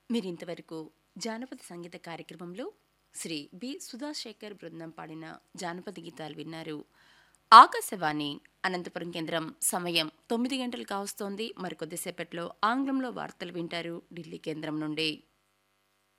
మీరింతవరకు జానపద సంగీత కార్యక్రమంలో శ్రీ బి సుధాశేఖర్ బృందం పాడిన జానపద గీతాలు విన్నారు. ఆకాశవాణి అనంతపురం కేంద్రం సమయం 9 గంటలు కావస్తోంది. మరికొద్దిసేపట్లో ఆంగ్లంలో వార్తలు వింటారు ఢిల్లీ కేంద్రం నుండి.